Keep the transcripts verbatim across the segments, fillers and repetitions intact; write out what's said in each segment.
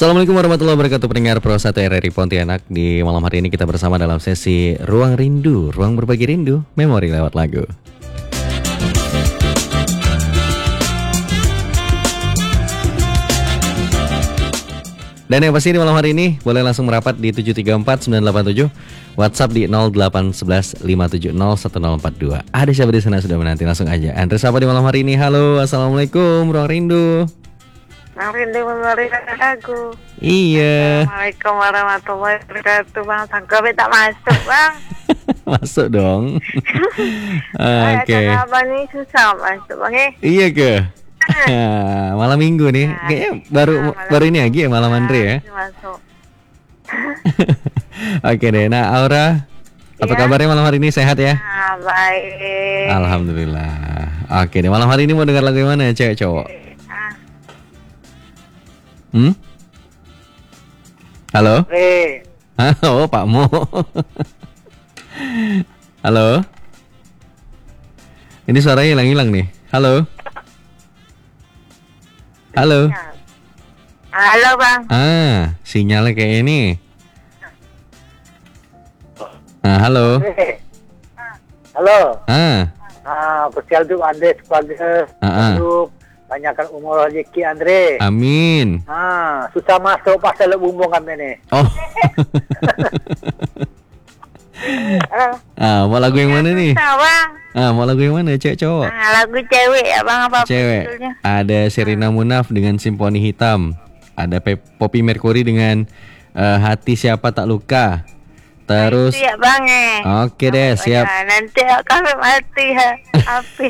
Assalamualaikum warahmatullahi wabarakatuh, pendengar Pro satu R R I Pontianak. Di malam hari ini kita bersama dalam sesi Ruang Rindu, ruang berbagi rindu, memori lewat lagu. Dan yang pasti di malam hari ini boleh langsung merapat di tujuh tiga empat sembilan delapan tujuh, WhatsApp di nol delapan satu satu lima tujuh nol satu nol empat dua. Ada siapa di sana sudah menanti, langsung aja. Andre siapa di malam hari ini? Halo, assalamualaikum, Ruang Rindu. Ruang Rindu memori lagu. Iya. Assalamualaikum warahmatullahi wabarakatuh. Bang Sangkobe tak masuk, Bang. Masuk dong. Oke. Okay. Abang ini susah masuk, Bang. Eh? Iya ke? Nah, malam minggu nih. Nah, kayaknya baru nah, baru ini lagi ya malam nah, Andre ya. Masuk. Oke deh. Nah, Aura, apa ya? Kabarnya malam hari ini, sehat ya? Nah, baik. Alhamdulillah. Oke deh. Malam hari ini mau dengar lagu yang mana, cewek cowok? Hmm? Halo? Hey. Halo, Pak Mo. Halo? Ini suaranya hilang-hilang nih. Halo? Halo? Halo, Bang. Ah, sinyalnya kayak ini. Ah, halo? Halo. Ah. Ah, spesial untuk Andre sebagai ah, untuk banyakkan umur rezeki Andre. Amin. Ah, susah masuk pasal bumbung kami nih. Oh. Ah, mau lagu yang mana nih? Ah, mau lagu yang mana? Cewek cowok? Ah, lagu cewek ya, Bang, apa? Cewek. Betulnya? Ada Sherina Munaf dengan Simfoni Hitam. Ada Poppy Mercury dengan uh, Hati Siapa Tak Luka. Terus ya, Bang, eh. Oke deh, siap. Ya, nanti kami mati ha. Api.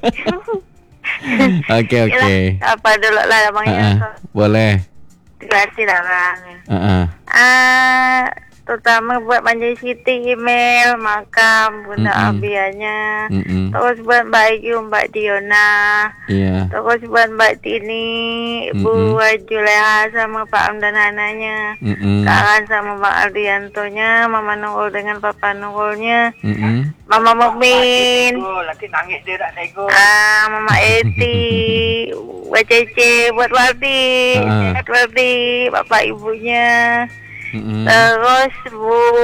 Oke oke. Apa dulu lah Bang ya. Boleh. Dikasih lah Bang. Uh-uh. Ah, terutama buat Manjai Siti, email, makam, Bunda mm-mm. Abianya. Mm-mm. Terus buat Mbak Ayu, Mbak Diona. Iya. Terus buat Mbak Tini, Ibu Juleha sama Pak Am dan anaknya. Kak sama Bang Ardiantonya, Mama Nurul dengan Papa Nurulnya. Mm-mm. Mama Mukmin. Lagi nangis dia tak nego. Ah, Mama Eti, buat Cece, buat Waldi, buat Waldi, Bapak Ibunya. Mm-hmm. Terus Bu